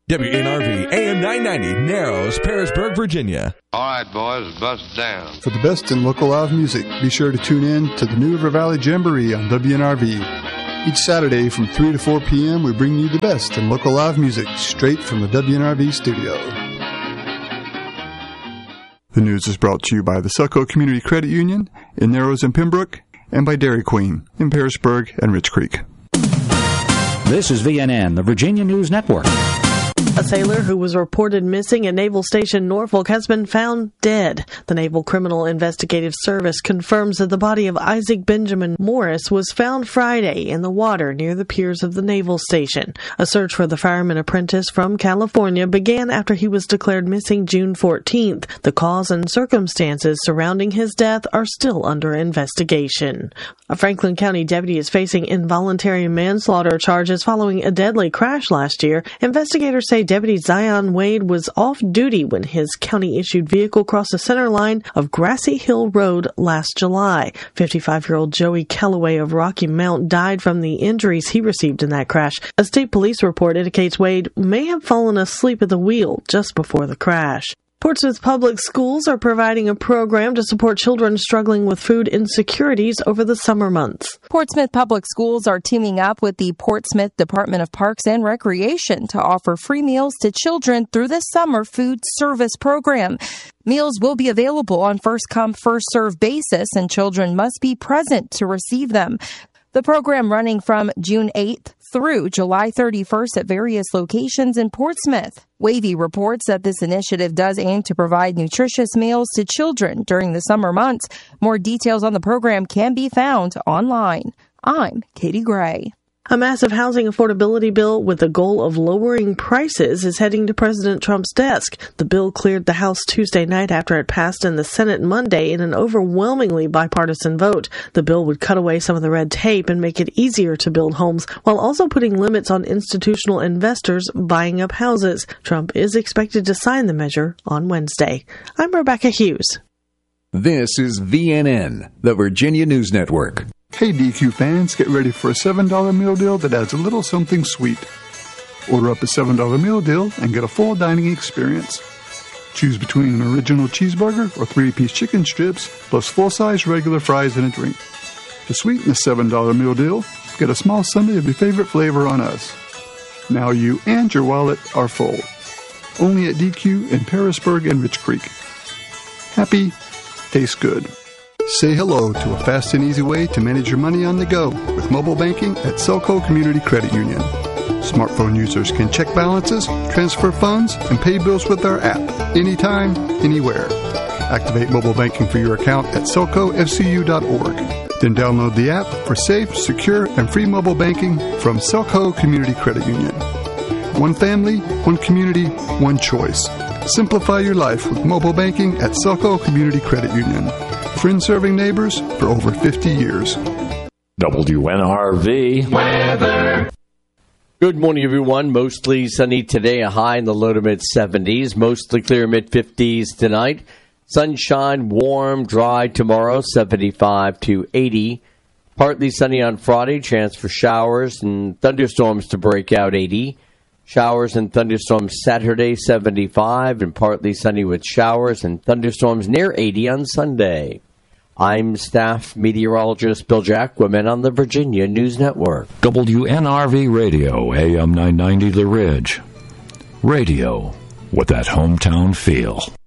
WNRV AM 990, Narrows, Parisburg, Virginia. All right, boys, bust down. For the best in local live music, be sure to tune in to the New River Valley Jamboree on WNRV. Each Saturday from 3 to 4 p.m., we bring you the best in local live music straight from the WNRV studio. The news is brought to you by the Selco Community Credit Union in Narrows and Pembroke, and by Dairy Queen in Parisburg and Rich Creek. This is VNN, the Virginia News Network. A sailor who was reported missing at Naval Station Norfolk has been found dead. The Naval Criminal Investigative Service confirms that the body of Isaac Benjamin Morris was found Friday in the water near the piers of the naval station. A search for the fireman apprentice from California began after he was declared missing June 14th. The cause and circumstances surrounding his death are still under investigation. A Franklin County deputy is facing involuntary manslaughter charges following a deadly crash last year. Investigators say Deputy Zion Wade was off duty when his county-issued vehicle crossed the center line of Grassy Hill Road last July. 55-year-old Joey Calloway of Rocky Mount died from the injuries he received in that crash. A state police report indicates Wade may have fallen asleep at the wheel just before the crash. Portsmouth Public Schools are providing a program to support children struggling with food insecurities over the summer months. Portsmouth Public Schools are teaming up with the Portsmouth Department of Parks and Recreation to offer free meals to children through the summer food service program. Meals will be available on first-come, first-served basis, and children must be present to receive them. The program running from June 8th through July 31st at various locations in Portsmouth. Wavy reports that this initiative does aim to provide nutritious meals to children during the summer months. More details on the program can be found online. I'm Katie Gray. A massive housing affordability bill with the goal of lowering prices is heading to President Trump's desk. The bill cleared the House Tuesday night after it passed in the Senate Monday in an overwhelmingly bipartisan vote. The bill would cut away some of the red tape and make it easier to build homes, while also putting limits on institutional investors buying up houses. Trump is expected to sign the measure on Wednesday. I'm Rebecca Hughes. This is VNN, the Virginia News Network. Hey DQ fans, get ready for a $7 meal deal that adds a little something sweet. Order up a $7 meal deal and get a full dining experience. Choose between an original cheeseburger or 3-piece chicken strips, plus full-size regular fries and a drink. To sweeten the $7 meal deal, get a small sundae of your favorite flavor on us. Now you and your wallet are full. Only at DQ in Parisburg and Rich Creek. Happy, tastes good. Say hello to a fast and easy way to manage your money on the go with mobile banking at Selco Community Credit Union. Smartphone users can check balances, transfer funds, and pay bills with our app anytime, anywhere. Activate mobile banking for your account at selcofcu.org. Then download the app for safe, secure, and free mobile banking from Selco Community Credit Union. One family, one community, one choice. Simplify your life with mobile banking at Selco Community Credit Union. Friends serving neighbors for over 50 years. WNRV weather. Good morning, everyone. Mostly sunny today, a high in the low to mid-70s. Mostly clear mid-50s tonight. Sunshine, warm, dry tomorrow, 75 to 80. Partly sunny on Friday, chance for showers and thunderstorms to break out, 80. Showers and thunderstorms Saturday, 75, and partly sunny with showers and thunderstorms near 80 on Sunday. I'm staff meteorologist Bill Jacquemin on the Virginia News Network. WNRV Radio, AM 990 The Ridge. Radio with that hometown feel.